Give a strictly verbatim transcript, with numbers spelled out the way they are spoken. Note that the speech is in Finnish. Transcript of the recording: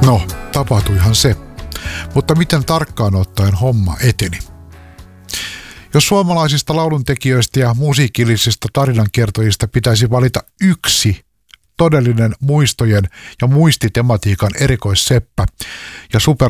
No, tapahtuihan se. Mutta miten tarkkaan ottaen homma eteni? Jos suomalaisista lauluntekijöistä ja musiikillisista tarinankertojista pitäisi valita yksi todellinen muistojen ja muistitematiikan erikoisseppä ja super